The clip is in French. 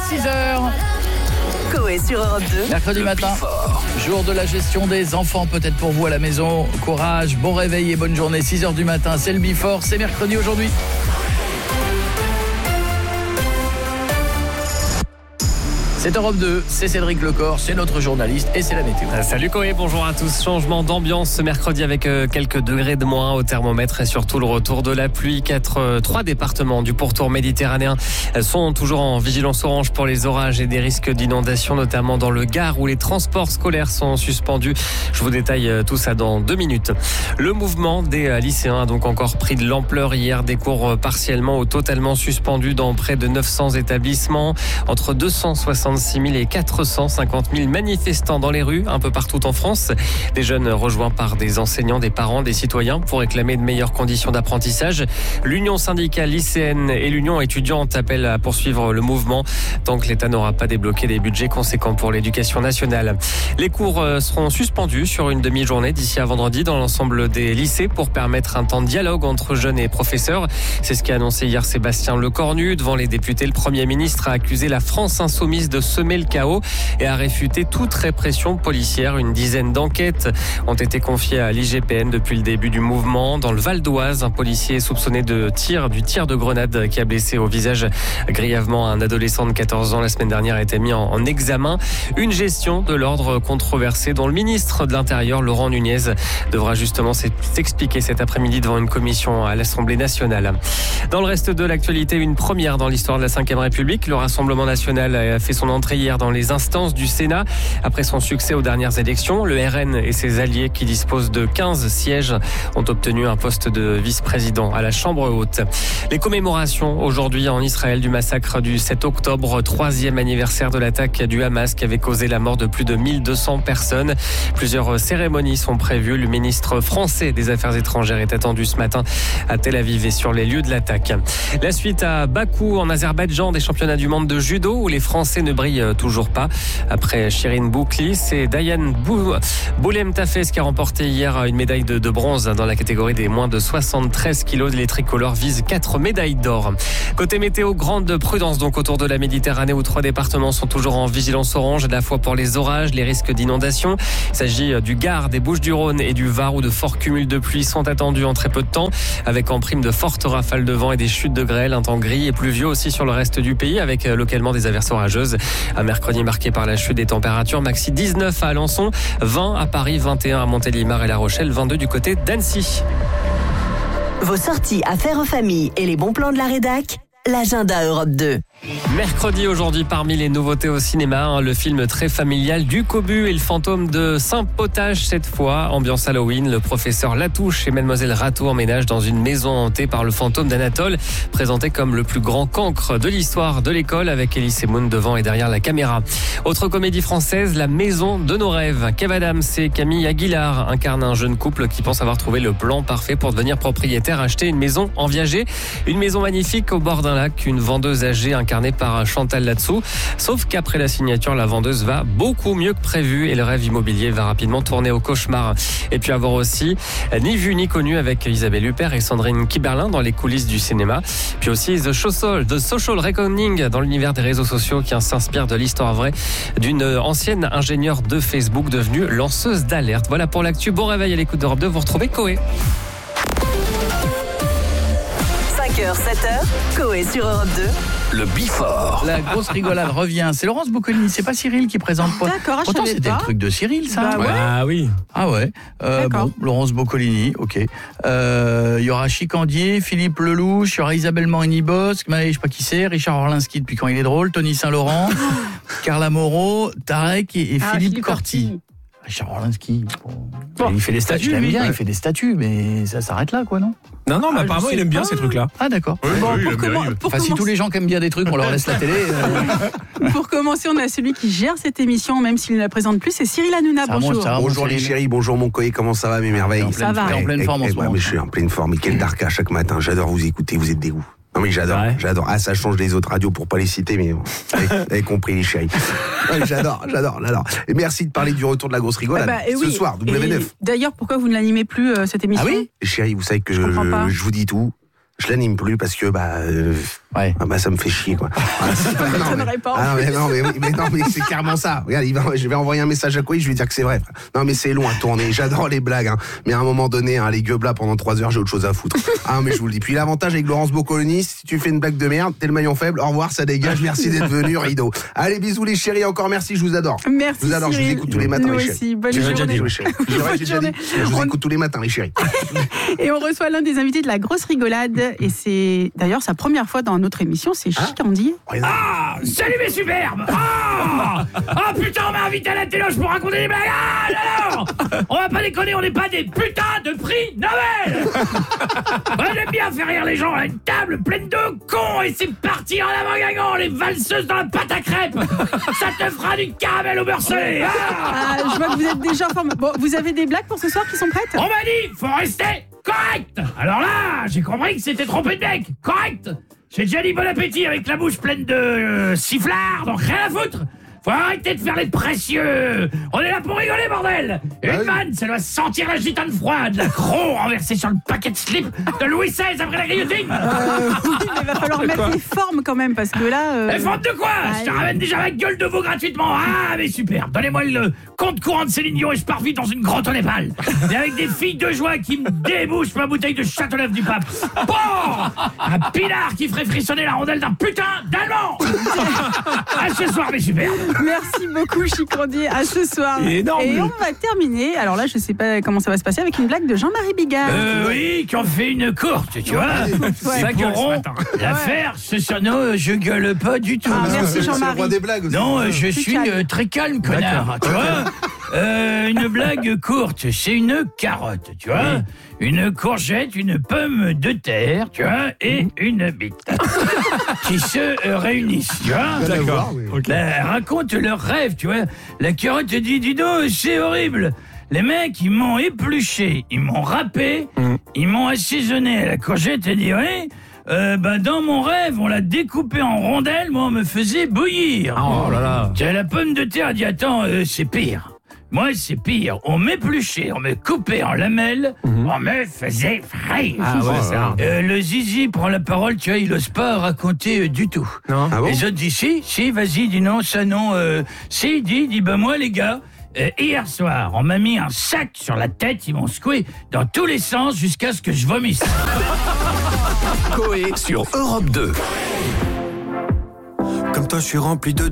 6h. Coé sur Europe 2. Mercredi matin, jour de la gestion des enfants, peut-être pour vous à la maison. Courage, bon réveil et bonne journée. 6h du matin, c'est le Before, c'est mercredi aujourd'hui. C'est Europe 2, c'est Cédric Lecor, c'est notre journaliste et c'est la météo. Salut Coé, bonjour à tous. Changement d'ambiance ce mercredi avec quelques degrés de moins au thermomètre et surtout le retour de la pluie. 3 départements du pourtour méditerranéen sont toujours en vigilance orange pour les orages et des risques d'inondation, notamment dans le Gard où les transports scolaires sont suspendus. Je vous détaille tout ça dans 2 minutes. Le mouvement des lycéens a donc encore pris de l'ampleur hier. Des cours partiellement ou totalement suspendus dans près de 900 établissements. Entre 266 000 et 450 000 manifestants dans les rues, un peu partout en France. Des jeunes rejoints par des enseignants, des parents, des citoyens pour réclamer de meilleures conditions d'apprentissage. L'Union syndicale lycéenne et l'Union étudiante appellent à poursuivre le mouvement tant que l'État n'aura pas débloqué des budgets conséquents pour l'éducation nationale. Les cours seront suspendus sur une demi-journée d'ici à vendredi dans l'ensemble des lycées pour permettre un temps de dialogue entre jeunes et professeurs. C'est ce qu'a annoncé hier Sébastien Lecornu. Devant les députés, le Premier ministre a accusé la France insoumise de semer le chaos et a réfuté toute répression policière. Une dizaine d'enquêtes ont été confiées à l'IGPN depuis le début du mouvement. Dans le Val d'Oise, un policier soupçonné du tir de grenade qui a blessé au visage grièvement un adolescent de 14 ans la semaine dernière a été mis en examen. Une gestion de l'ordre controversée dont le ministre de l'Intérieur, Laurent Nunez, devra justement s'expliquer cet après-midi devant une commission à l'Assemblée nationale. Dans le reste de l'actualité, une première dans l'histoire de la Ve République. Le Rassemblement national a fait son entrée hier dans les instances du Sénat. Après son succès aux dernières élections, le RN et ses alliés qui disposent de 15 sièges ont obtenu un poste de vice-président à la Chambre haute. Les commémorations aujourd'hui en Israël du massacre du 7 octobre, 3e anniversaire de l'attaque du Hamas qui avait causé la mort de plus de 1200 personnes. Plusieurs cérémonies sont prévues. Le ministre français des Affaires étrangères est attendu ce matin à Tel Aviv et sur les lieux de l'attaque. La suite à Bakou en Azerbaïdjan des championnats du monde de judo où les Français ne brillent toujours pas. Après Shirin Boukli, c'est Dayan Boulem-Tafes qui a remporté hier une médaille de bronze dans la catégorie des moins de 73 kilos. Les tricolores visent 4 médailles d'or. Côté météo, grande prudence donc autour de la Méditerranée où 3 départements sont toujours en vigilance orange, à la fois pour les orages, les risques d'inondation. Il s'agit du Gard, des Bouches-du-Rhône et du Var où de forts cumuls de pluie sont attendus en très peu de temps, avec en prime de fortes rafales de vent et des chutes de grêle. Un temps gris et pluvieux aussi sur le reste du pays avec localement des averses orageuses. Un mercredi marqué par la chute des températures, maxi 19 à Alençon, 20 à Paris, 21 à Montélimar et La Rochelle, 22 du côté d'Annecy. Vos sorties à faire en famille et les bons plans de la rédac, l'agenda Europe 2. Mercredi aujourd'hui, parmi les nouveautés au cinéma, le film très familial du Cobu et le fantôme de Saint-Potage cette fois. Ambiance Halloween, le professeur Latouche et Mademoiselle Rateau emménagent dans une maison hantée par le fantôme d'Anatole, présenté comme le plus grand cancre de l'histoire de l'école avec Elie Semoun devant et derrière la caméra. Autre comédie française, La maison de nos rêves. Kev Adams et Camille Aguilar incarnent un jeune couple qui pense avoir trouvé le plan parfait pour devenir propriétaire, acheter une maison en Viager. Une maison magnifique au bord d'un lac, une vendeuse âgée incarnée par Chantal Latsou. Sauf qu'après la signature, la vendeuse va beaucoup mieux que prévu et le rêve immobilier va rapidement tourner au cauchemar. Et puis avoir aussi Ni vu ni connu avec Isabelle Huppert et Sandrine Kiberlin dans les coulisses du cinéma. Puis aussi The Social Reckoning dans l'univers des réseaux sociaux qui s'inspire de l'histoire vraie d'une ancienne ingénieure de Facebook devenue lanceuse d'alerte. Voilà pour l'actu. Bon réveil à l'écoute d'Europe 2. Vous retrouvez Coé. 5h, 7h, Coé sur Europe 2. Le Before. La grosse rigolade revient. C'est Laurence Boccolini, c'est pas Cyril qui présente. D'accord, je Pourtant, savais c'était pas. le truc de Cyril, ça. Bah ouais. Ah oui. Ah ouais. D'accord. Bon, Laurence Boccolini, ok. Il y aura Chicandier, Philippe Lelouch, il y aura Isabelle Morini-Bosque, je sais pas qui c'est, Richard Orlinski depuis quand il est drôle, Tony Saint-Laurent, Carla Moreau, Tarek et Philippe Corti. Richard Orlinski. Bon. Il fait des statuts, Je l'aime bien, il fait des statuts, mais ça s'arrête là, quoi, non? Non, mais je apparemment, sais il aime bien pas. ces trucs-là. Ah, d'accord. Bon, il pour aime bien, il aime. pour Enfin, si tous les gens qui aiment bien des trucs, on leur laisse la télé. pour commencer, on a celui qui gère cette émission, même s'il ne la présente plus, c'est Cyril Hanouna. Bonjour. Bonjour les chéris, bonjour mon Coé, comment ça va mes merveilles? Ça va. T'es en pleine forme en ce moment. Mais je suis en pleine forme, et quel darka chaque matin, j'adore vous écouter, vous êtes des goûts. Non mais j'adore, Ouais. j'adore. Ah ça change des autres radios pour pas les citer, mais bon, vous avez compris les chéris. Ouais, j'adore. Et merci de parler du retour de la grosse rigolade. Et Ce oui. soir, W9. Et d'ailleurs, pourquoi vous ne l'animez plus cette émission? Ah oui? Les chéris, vous savez que comprends pas. je vous dis tout. Je l'anime plus parce que Ouais. Ah bah ça me fait chier quoi. Non mais c'est clairement ça. Regarde, je vais envoyer un message à Koï, je vais dire que c'est vrai. Frère. Non mais c'est long à tourner. J'adore les blagues, hein. Mais à un moment donné, les gueublas pendant 3 heures, j'ai autre chose à foutre. Ah mais je vous le dis. Puis l'avantage avec Laurence Boccolini, si tu fais une blague de merde, t'es le maillon faible. Au revoir, ça dégage. Merci d'être venu, rideau. Allez, bisous les chéris, encore merci, je vous adore. Merci. Je vous adore, Cyril. je vous écoute tous les matins, Nous les chéris. aussi. Bonne journée. J'ai déjà dit. Je vous écoute tous les matins, les chéris. Et on reçoit l'un des invités de la grosse rigolade. Et c'est d'ailleurs sa première fois dans notre émission, c'est Chicandier. Ah, salut mes superbes. Ah putain, on m'a invité à la téloge pour raconter des blagues. Ah non, on va pas déconner, on n'est pas des putains de prix Nobel. Moi j'aime bien faire rire les gens à une table pleine de cons. Et c'est parti en avant gagnant, les valseuses dans la pâte à crêpes. Ça te fera du caramel au beurre salé. Je vois que vous êtes déjà en forme. Bon, vous avez des blagues pour ce soir qui sont prêtes? On m'a dit, faut rester correct. Alors là, j'ai compris que c'était trompé de mec. Correct. J'ai déjà dit bon appétit avec la bouche pleine de sifflards, donc rien à foutre. Faut arrêter de faire les précieux. On est là pour rigoler, bordel. Une vanne, ça doit sentir la gitane froide, la croc renversée sur le paquet de slip de Louis XVI après la guillotine. Oui, mais il va falloir mettre les formes quand même, parce que là... Les formes de quoi? Je te ramène déjà ma gueule de veau gratuitement. Ah, mais super. Donnez-moi le compte courant de Céline Dion et je pars vite dans une grotte au Népal. Et avec des filles de joie qui me débouchent ma bouteille de Châteauneuf du Pape. Bon, un pinard qui ferait frissonner la rondelle d'un putain d'Allemand. À ce soir, mes super. Merci beaucoup, Chicandier. À ce soir. Énorme. Et on va terminer. Alors là, je sais pas comment ça va se passer avec une blague de Jean-Marie Bigard. Oui, qui en fait une courte, tu vois. Ouais. Ils pourront la faire. Non, je gueule pas du tout. Ah, merci C'est le roi Jean-Marie. des blagues aussi. Non, je Plus suis calme. très calme, connard. Tu vois. Une blague courte, c'est une carotte, tu vois. Une courgette, une pomme de terre, tu vois, et une bite qui se réunissent, tu vois. D'accord. Raconte leur rêve, tu vois. La carotte dit, dis donc, c'est horrible. Les mecs, ils m'ont épluché, ils m'ont râpé, ils m'ont assaisonné. La courgette a dit, oui. Dans mon rêve, on l'a découpé en rondelles, moi on me faisait bouillir. Oh là là. Tiens, la pomme de terre a dit, attends, c'est pire. Moi, c'est pire. On m'épluchait, on me coupait en lamelles, on me faisait frire. Ah ouais, c'est rare. Le zizi prend la parole, tu vois, il ose pas raconter du tout. Non. Ah bon? Les autres disent, si, vas-y, dis non, ça non. Si, dis, moi les gars, hier soir, on m'a mis un sac sur la tête, ils m'ont secoué dans tous les sens jusqu'à ce que je vomisse. Coé sur Europe 2. Comme toi, je suis rempli de